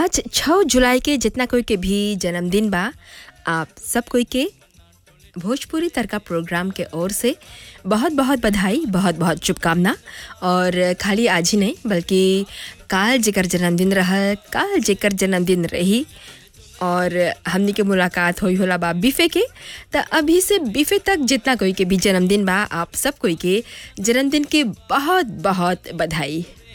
आज 6 जुलाई के जितना कोई के भी जन्मदिन बा, आप सब कोई के भोजपुरी तड़का प्रोग्राम के ओर से बहुत बहुत बधाई, बहुत बहुत शुभकामना। और खाली आज ही नहीं बल्कि काल जेकर जन्मदिन रहल, काल जेकर जन्मदिन रही और हमनी के मुलाकात होई होला बा बीफे के। त अभी से बीफे तक जितना कोई के भी जन्मदिन बा, आप सब कोई के जन्मदिन के बहुत बहुत बधाई।